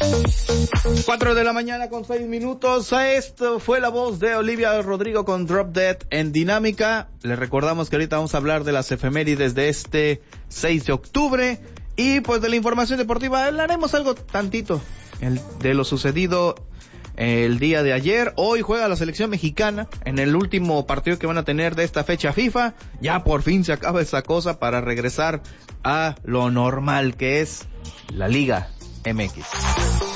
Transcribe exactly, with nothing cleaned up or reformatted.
Cuatro de la mañana con seis minutos. Esto fue la voz de Olivia Rodrigo con Drop Dead en Dinámica. Les recordamos que ahorita vamos a hablar de las efemérides de este seis de octubre. Y pues de la información deportiva hablaremos algo tantito el, de lo sucedido el día de ayer. Hoy juega la selección mexicana en el último partido que van a tener de esta fecha FIFA. Ya por fin se acaba esa cosa para regresar a lo normal que es la Liga M X.